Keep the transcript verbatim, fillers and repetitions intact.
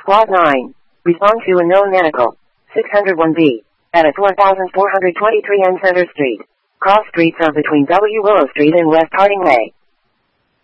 Clause nine. Respond to a known medical. six oh one B. Edit one thousand four hundred twenty-three N Center Street. Cross streets are between W. Willow Street and West Harding Way.